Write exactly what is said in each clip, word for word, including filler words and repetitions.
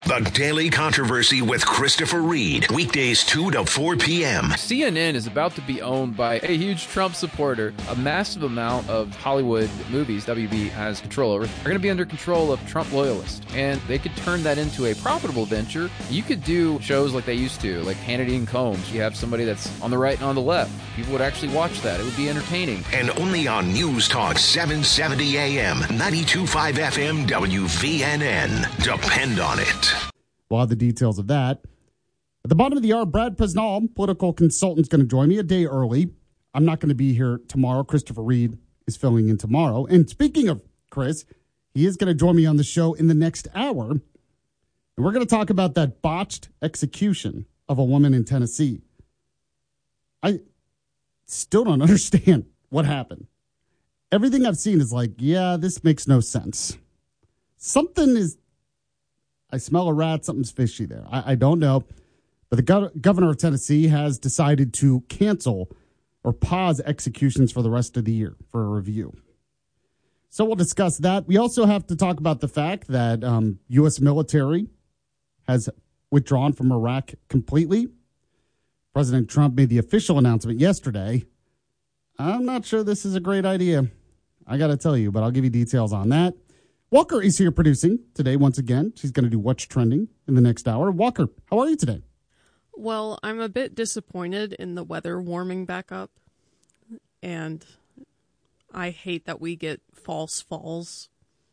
The Daily Controversy with Christopher Reed. Weekdays two to four p.m. C N N is about to be owned by a huge Trump supporter. A massive amount of Hollywood movies W B has control over are going to be under control of Trump loyalists. And they could turn that into a profitable venture. You could do shows like they used to, like Hannity and Combs. You have somebody that's on the right and on the left. People would actually watch that. It would be entertaining. And only on News Talk seven seventy A M, ninety-two point five F M W V N N. Depend on it. We'll have the details of that. At the bottom of the hour, Brad Pesnall, political consultant, is going to join me a day early. I'm not going to be here tomorrow. Christopher Reed is filling in tomorrow. And speaking of Chris, he is going to join me on the show in the next hour. And we're going to talk about that botched execution of a woman in Tennessee. I still don't understand what happened. Everything I've seen is like, yeah, this makes no sense. Something is... I smell a rat. Something's fishy there. I, I don't know. But the gov- governor of Tennessee has decided to cancel or pause executions for the rest of the year for a review. So we'll discuss that. We also have to talk about the fact that um, U S military has withdrawn from Iraq completely. President Trump made the official announcement yesterday. I'm not sure this is a great idea. I got to tell you, but I'll give you details on that. Walker is here producing today once again. She's going to do What's Trending in the next hour. Walker, how are you today? Well, I'm a bit disappointed in the weather warming back up. And I hate that we get false falls.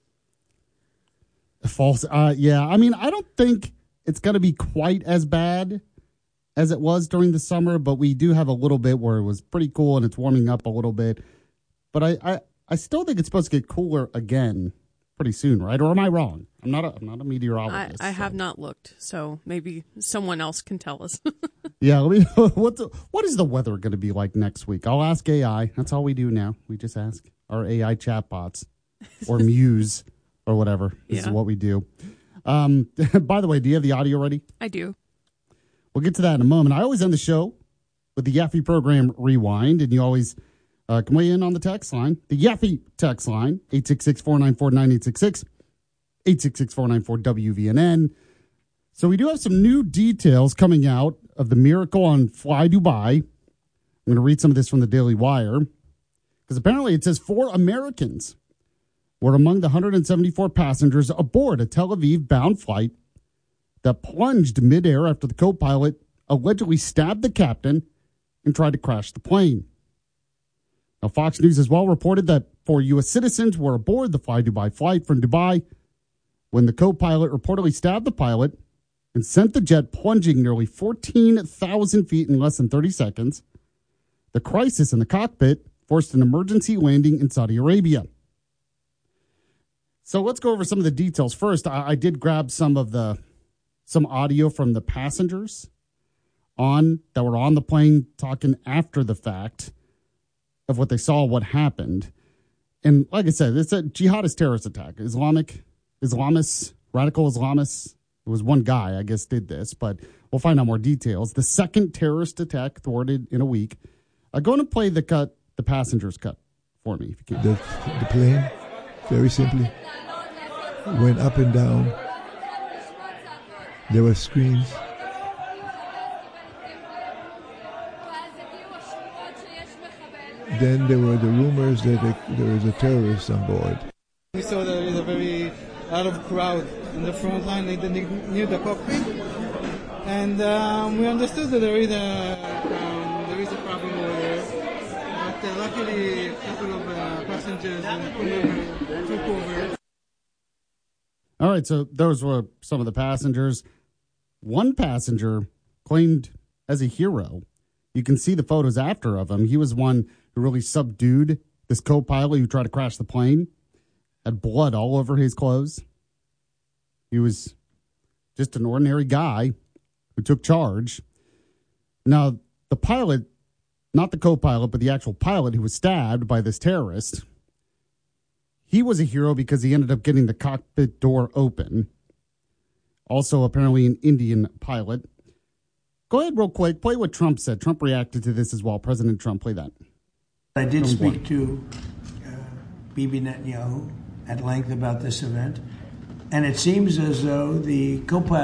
False, uh, yeah. I mean, I don't think it's going to be quite as bad as it was during the summer, but we do have a little bit where it was pretty cool and it's warming up a little bit. But I, I, I still think it's supposed to get cooler again pretty soon, right? Or am I wrong? I'm not a, I'm not a meteorologist. I, I so. have not looked, so maybe someone else can tell us. yeah, let me, what's the, what is the weather going to be like next week? I'll ask A I. That's all we do now. We just ask our A I chatbots or Muse or whatever. This yeah. is what we do. Um, by the way, do you have the audio ready? I do. We'll get to that in a moment. I always end the show with the Yaffe program Rewind, and you always... Uh, can weigh in on the text line. The Yaffe text line, eight six six, four nine four, nine eight six six, eight six six, four nine four, W V N N. So we do have some new details coming out of the miracle on Fly Dubai. I'm going to read some of this from the Daily Wire, because apparently it says four Americans were among the one hundred seventy-four passengers aboard a Tel Aviv-bound flight that plunged midair after the co-pilot allegedly stabbed the captain and tried to crash the plane. Now, Fox News as well reported that four U S citizens were aboard the Fly Dubai flight from Dubai when the co-pilot reportedly stabbed the pilot and sent the jet plunging nearly fourteen thousand feet in less than thirty seconds. The crisis in the cockpit forced an emergency landing in Saudi Arabia. So let's go over some of the details. First, I, I did grab some of the some audio from the passengers on that were on the plane talking after the fact of what they saw, what happened. And like I said, it's a jihadist terrorist attack. Islamic, Islamists, radical Islamists. It was one guy, I guess, did this, but we'll find out more details. The second terrorist attack thwarted in a week. Uh, go and play the cut, the passenger's cut for me, if you can. The, the plane, very simply, went up and down. There were screams. Then there were the rumors that a, there was a terrorist on board. We saw that there is a very lot of crowd in the front line near the cockpit, and um, we understood that there is a um, there is a problem over there. But uh, luckily, a couple of uh, passengers and crew took over. All right, so those were some of the passengers. One passenger claimed as a hero. You can see the photos after of him. He was one who really subdued this co-pilot who tried to crash the plane. Had blood all over his clothes. He was just an ordinary guy who took charge. Now, the pilot, not the co-pilot, but the actual pilot who was stabbed by this terrorist, he was a hero because he ended up getting the cockpit door open. Also, apparently, an Indian pilot. Go ahead real quick. Play what Trump said. Trump reacted to this as well. President Trump, play that. I did Trump speak won. to uh, Bibi Netanyahu at length about this event, and it seems as though the co-pilot